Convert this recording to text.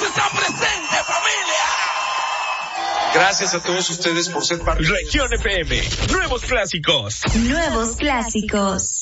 está presente, familia. Gracias a todos ustedes por ser parte. Región FM, nuevos clásicos. Nuevos clásicos.